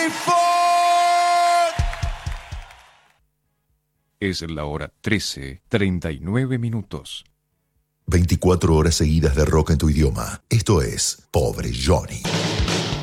Es la hora 13:39. 24 horas seguidas de rock en tu idioma. Esto es Pobre Johnny.